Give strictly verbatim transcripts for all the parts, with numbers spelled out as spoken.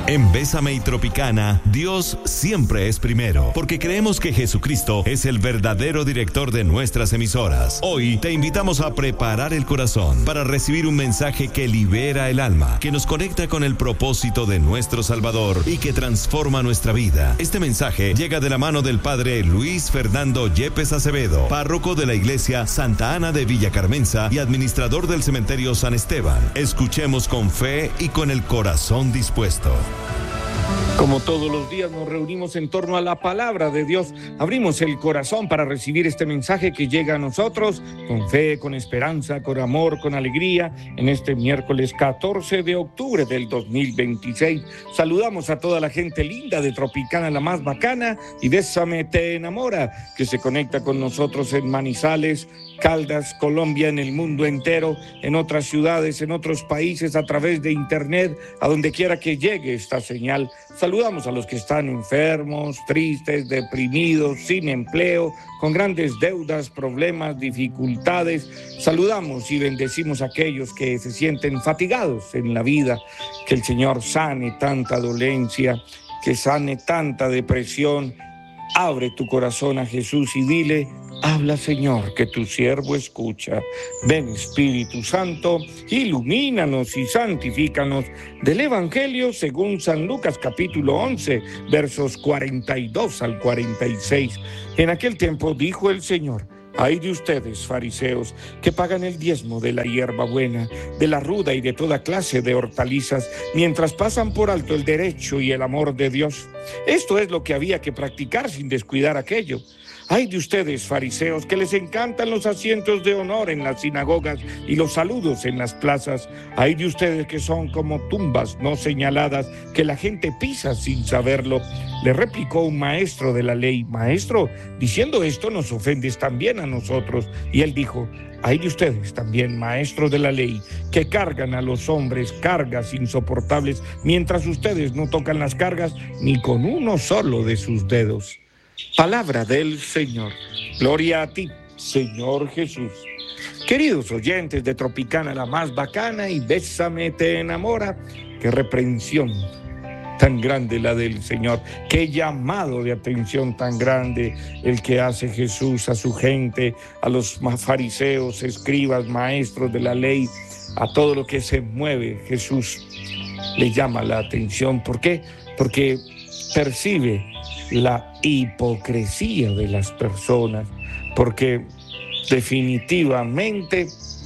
En Bésame y Tropicana, Dios siempre es primero, porque creemos que Jesucristo es el verdadero director de nuestras emisoras. Hoy te invitamos a preparar el corazón para recibir un mensaje que libera el alma, que nos conecta con el propósito de nuestro Salvador y que transforma nuestra vida. Este mensaje llega de la mano del Padre Luis Fernando Yepes Acevedo, párroco de la Iglesia Santa Ana de Villa Carmenza y administrador del Cementerio San Esteban. Escuchemos con fe y con el corazón dispuesto. Como todos los días nos reunimos en torno a la palabra de Dios, abrimos el corazón para recibir este mensaje que llega a nosotros con fe, con esperanza, con amor, con alegría, en este miércoles catorce de octubre del dos mil veintiséis. Saludamos a toda la gente linda de Tropicana, la más bacana, y Bésame te enamora, que se conecta con nosotros en Manizales, Caldas, Colombia, en el mundo entero, en otras ciudades, en otros países, a través de internet, a donde quiera que llegue esta señal. Saludamos a los que están enfermos, tristes, deprimidos, sin empleo, con grandes deudas, problemas, dificultades. Saludamos y bendecimos a aquellos que se sienten fatigados en la vida. Que el Señor sane tanta dolencia, que sane tanta depresión. Abre tu corazón a Jesús y dile: habla, Señor, que tu siervo escucha. Ven, Espíritu Santo, ilumínanos y santifícanos. Del Evangelio según San Lucas, capítulo once, versos cuarenta y dos al cuarenta y seis. En aquel tiempo dijo el Señor: ay de ustedes, fariseos, que pagan el diezmo de la hierba buena, de la ruda y de toda clase de hortalizas, mientras pasan por alto el derecho y el amor de Dios. Esto es lo que había que practicar sin descuidar aquello. Ay de ustedes, fariseos, que les encantan los asientos de honor en las sinagogas y los saludos en las plazas. Ay de ustedes que son como tumbas no señaladas, que la gente pisa sin saberlo. Le replicó un maestro de la ley: maestro, diciendo esto nos ofendes también a nosotros. Y él dijo: ay de ustedes también, maestros de la ley, que cargan a los hombres cargas insoportables, mientras ustedes no tocan las cargas ni con uno solo de sus dedos. Palabra del Señor. Gloria a ti, Señor Jesús. Queridos oyentes de Tropicana, la más bacana, y Bésame te enamora, qué reprensión tan grande la del Señor, qué llamado de atención tan grande el que hace Jesús a su gente, a los fariseos, escribas, maestros de la ley, a todo lo que se mueve. Jesús le llama la atención. ¿Por qué? Porque percibe la hipocresía de las personas, porque definitivamente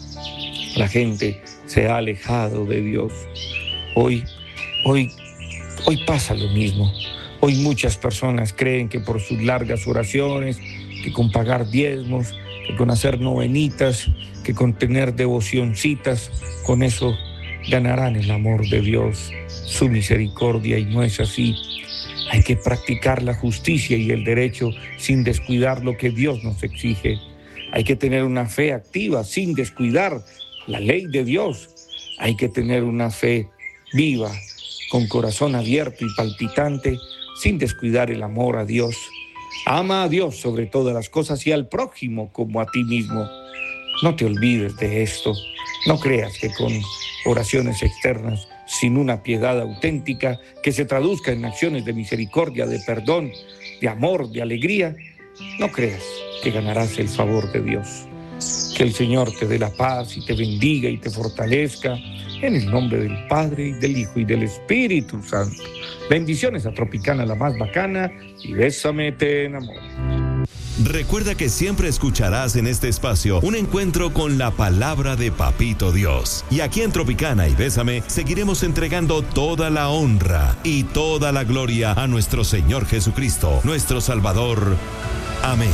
la gente se ha alejado de Dios. Hoy, hoy, hoy pasa lo mismo. Hoy muchas personas creen que por sus largas oraciones, que con pagar diezmos, que con hacer novenitas, que con tener devocioncitas, con eso ganarán el amor de Dios, su misericordia, y no es así. Hay que practicar la justicia y el derecho sin descuidar lo que Dios nos exige. Hay que tener una fe activa sin descuidar la ley de Dios. Hay que tener una fe viva, con corazón abierto y palpitante, sin descuidar el amor a Dios. Ama a Dios sobre todas las cosas y al prójimo como a ti mismo. No te olvides de esto. No creas que con oraciones externas, sin una piedad auténtica que se traduzca en acciones de misericordia, de perdón, de amor, de alegría, no creas que ganarás el favor de Dios. Que el Señor te dé la paz y te bendiga y te fortalezca, en el nombre del Padre, y del Hijo, y del Espíritu Santo. Bendiciones a Tropicana, la más bacana, y Bésame te enamora. Recuerda que siempre escucharás en este espacio un encuentro con la palabra de Papito Dios. Y aquí en Tropicana y Bésame seguiremos entregando toda la honra y toda la gloria a nuestro Señor Jesucristo, nuestro Salvador. Amén.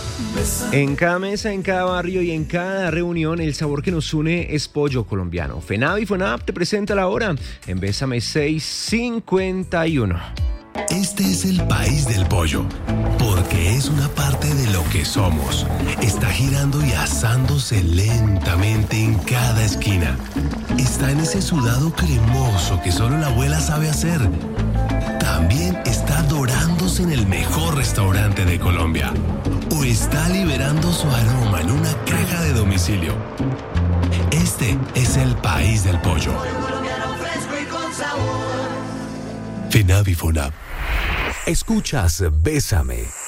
En cada mesa, en cada barrio y en cada reunión, el sabor que nos une es pollo colombiano. FENAV y FONAP te presenta la hora en Bésame seis cincuenta y uno. Este es el país del pollo, porque es una parte de lo que somos. Está girando y asándose lentamente en cada esquina. Está en ese sudado cremoso que solo la abuela sabe hacer. También está dorándose en el mejor restaurante de Colombia. O está liberando su aroma en una caja de domicilio. Este es el país del pollo. Pollo colombiano fresco y con sabor. FENAVI FONAP. Escuchas Bésame.